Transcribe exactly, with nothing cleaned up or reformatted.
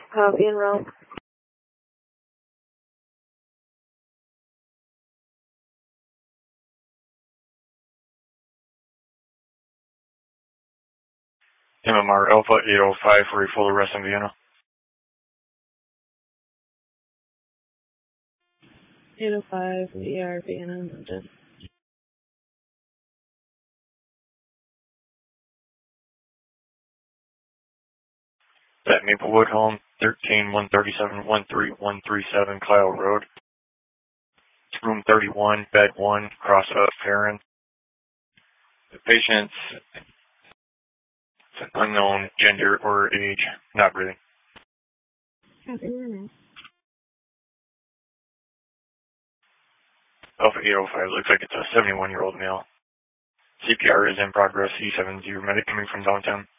Copy and roll. M M R Alpha eight oh five for a full arrest in Vienna. eight oh five, E R, Vienna, London. At Maplewood Home, thirteen one thirty-seven one three one three seven Kyle Road. Room thirty-one, bed one, cross of Farron. The patient's unknown gender or age, not breathing. Copy and roll. Alpha eight oh five looks like it's a seventy-one-year-old male. C P R is in progress. E seven zero medic coming from downtown.